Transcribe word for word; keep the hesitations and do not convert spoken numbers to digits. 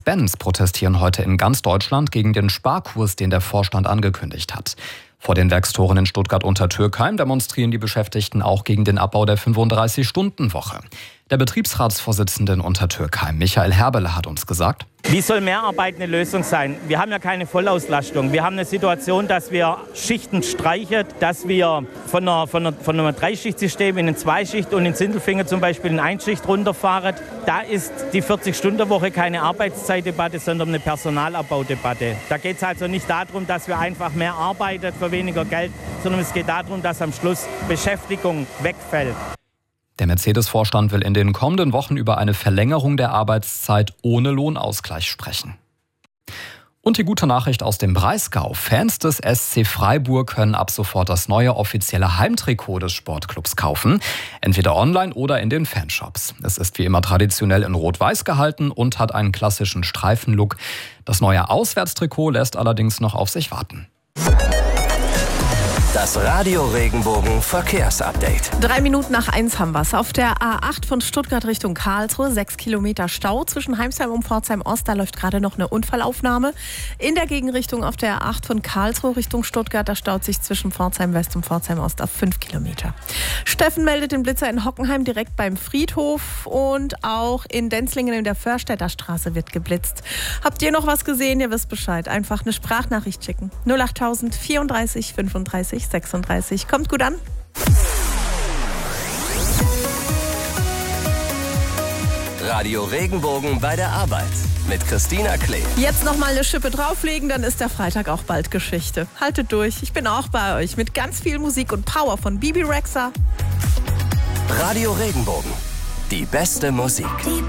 Benz protestieren heute in ganz Deutschland gegen den Sparkurs, den der Vorstand angekündigt hat. Vor den Werkstoren in Stuttgart-Untertürkheim demonstrieren die Beschäftigten auch gegen den Abbau der fünfunddreißig-Stunden-Woche. Der Betriebsratsvorsitzende in Untertürkheim, Michael Herbele, hat uns gesagt: Wie soll Mehrarbeit eine Lösung sein? Wir haben ja keine Vollauslastung. Wir haben eine Situation, dass wir Schichten streichen, dass wir von, einer, von, einer, von einem Dreischichtsystem in ein Zweischicht und in Sindelfingen zum Beispiel in Einschicht runterfahren. Da ist die vierzig-Stunden-Woche keine Arbeitszeitdebatte, sondern eine Personalabbaudebatte. Da geht es also nicht darum, dass wir einfach mehr arbeiten für weniger Geld, sondern es geht darum, dass am Schluss Beschäftigung wegfällt. Der Mercedes-Vorstand will in den kommenden Wochen über eine Verlängerung der Arbeitszeit ohne Lohnausgleich sprechen. Und die gute Nachricht aus dem Breisgau: Fans des S C Freiburg können ab sofort das neue offizielle Heimtrikot des Sportclubs kaufen. Entweder online oder in den Fanshops. Es ist wie immer traditionell in Rot-Weiß gehalten und hat einen klassischen Streifenlook. Das neue Auswärtstrikot lässt allerdings noch auf sich warten. Das Radio Regenbogen Verkehrsupdate. Drei Minuten nach eins haben wir es. Auf der A acht von Stuttgart Richtung Karlsruhe, sechs Kilometer Stau zwischen Heimsheim und Pforzheim Ost. Da läuft gerade noch eine Unfallaufnahme. In der Gegenrichtung auf der A acht von Karlsruhe Richtung Stuttgart, da staut sich zwischen Pforzheim West und Pforzheim Ost auf fünf Kilometer. Steffen meldet den Blitzer in Hockenheim direkt beim Friedhof, und auch in Denzlingen in der Förstädter Straße wird geblitzt. Habt ihr noch was gesehen? Ihr wisst Bescheid. Einfach eine Sprachnachricht schicken. null acht tausend vierunddreißig fünfunddreißig sechsunddreißig. Kommt gut an. Radio Regenbogen bei der Arbeit mit Christina Klee. Jetzt noch mal eine Schippe drauflegen, dann ist der Freitag auch bald Geschichte. Haltet durch, ich bin auch bei euch mit ganz viel Musik und Power von Bibi Rexha. Radio Regenbogen, die beste Musik. Die